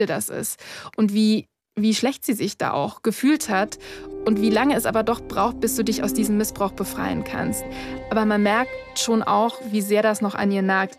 das ist und wie schlecht sie sich da auch gefühlt hat und wie lange es aber doch braucht, bis du dich aus diesem Missbrauch befreien kannst. Aber man merkt schon auch, wie sehr das noch an ihr nagt.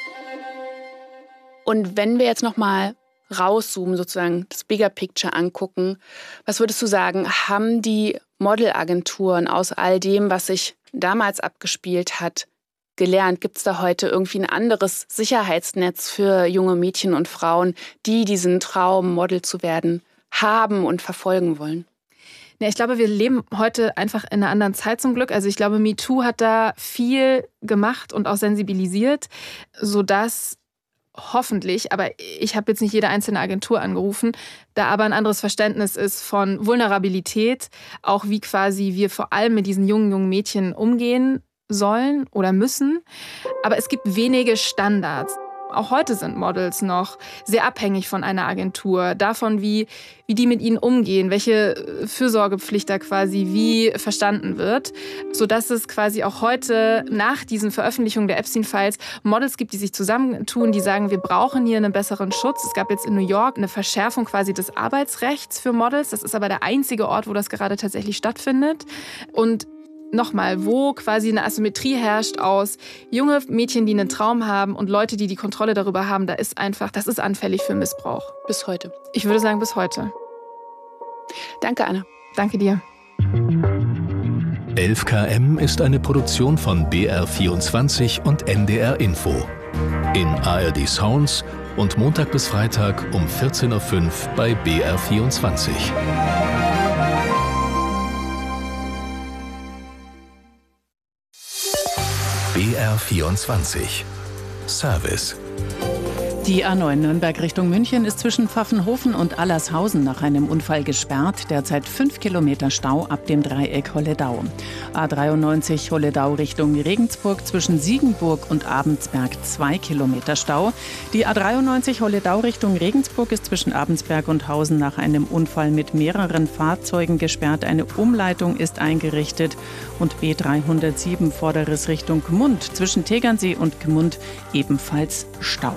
Und wenn wir jetzt noch mal rauszoomen, sozusagen das Bigger Picture angucken, was würdest du sagen, haben die Modelagenturen aus all dem, was sich damals abgespielt hat, gelernt? Gibt es da heute irgendwie ein anderes Sicherheitsnetz für junge Mädchen und Frauen, die diesen Traum, Model zu werden, haben und verfolgen wollen? Ja, ich glaube, wir leben heute einfach in einer anderen Zeit zum Glück. Also ich glaube, MeToo hat da viel gemacht und auch sensibilisiert, sodass hoffentlich, aber ich habe jetzt nicht jede einzelne Agentur angerufen, da aber ein anderes Verständnis ist von Vulnerabilität, auch wie quasi wir vor allem mit diesen jungen Mädchen umgehen sollen oder müssen. Aber es gibt wenige Standards. Auch heute sind Models noch sehr abhängig von einer Agentur, davon, wie die mit ihnen umgehen, welche Fürsorgepflicht da quasi wie verstanden wird, sodass es quasi auch heute nach diesen Veröffentlichungen der Epstein-Files Models gibt, die sich zusammentun, die sagen, wir brauchen hier einen besseren Schutz. Es gab jetzt in New York eine Verschärfung quasi des Arbeitsrechts für Models. Das ist aber der einzige Ort, wo das gerade tatsächlich stattfindet. Und nochmal, wo quasi eine Asymmetrie herrscht aus junge Mädchen, die einen Traum haben und Leute, die die Kontrolle darüber haben, das ist anfällig für Missbrauch. Bis heute? Ich würde sagen, bis heute. Danke, Anna. Danke dir. 11 km ist eine Produktion von BR24 und NDR Info. In ARD Sounds und Montag bis Freitag um 14.05 Uhr bei BR24. BR24 Service. Die A9 Nürnberg Richtung München ist zwischen Pfaffenhofen und Allershausen nach einem Unfall gesperrt. Derzeit 5 Kilometer Stau ab dem Dreieck Holledau. A93 Holledau Richtung Regensburg zwischen Siegenburg und Abensberg 2 Kilometer Stau. Die A93 Holledau Richtung Regensburg ist zwischen Abensberg und Hausen nach einem Unfall mit mehreren Fahrzeugen gesperrt. Eine Umleitung ist eingerichtet. Und B307 Vorderes Richtung Gmund zwischen Tegernsee und Gmund ebenfalls Stau.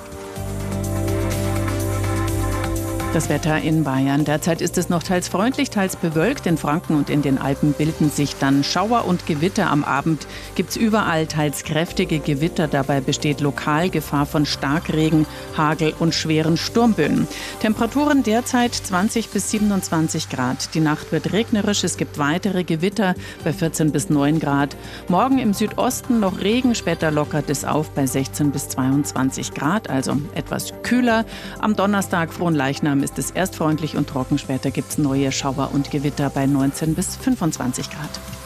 Das Wetter in Bayern. Derzeit ist es noch teils freundlich, teils bewölkt. In Franken und in den Alpen bilden sich dann Schauer und Gewitter. Am Abend gibt es überall teils kräftige Gewitter. Dabei besteht lokal Gefahr von Starkregen, Hagel und schweren Sturmböen. Temperaturen derzeit 20 bis 27 Grad. Die Nacht wird regnerisch. Es gibt weitere Gewitter bei 14 bis 9 Grad. Morgen im Südosten noch Regen. Später lockert es auf bei 16 bis 22 Grad. Also etwas kühler. Am Donnerstag, Fronleichnam, ist es erst freundlich und trocken. Später gibt es neue Schauer und Gewitter bei 19 bis 25 Grad.